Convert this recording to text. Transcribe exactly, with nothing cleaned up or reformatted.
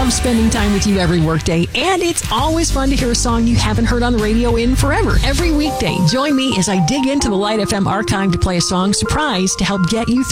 love spending time with you every workday, and it's always fun to hear a song you haven't heard on the radio in forever. Every weekday, join me as I dig into the Light F M archive to play a song surprise to help get you through